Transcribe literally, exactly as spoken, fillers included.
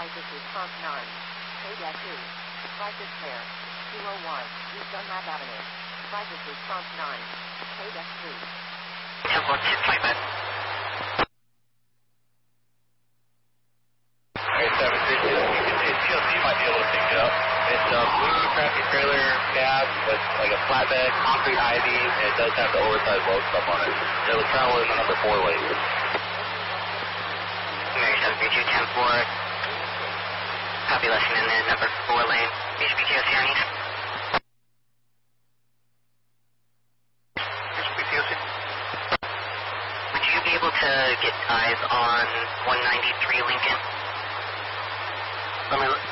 Crisis Response nine. K two. Crisis Care. two oh one. East Dunlap Avenue. Crisis Response nine. K three. ten four, six five five. Alright, seven three two. You can see T L C might be able to pick it up. It's a blue tractor trailer cab with like a flatbed, concrete I-beam, and it does have the oversized load stuff on it. It will travel in the number four lane. Mary seven three two, ten four. Copy lesson in the number four lane. H P T O C on east. H P T O C. Would you be able to get eyes on one ninety-three Lincoln? Let me,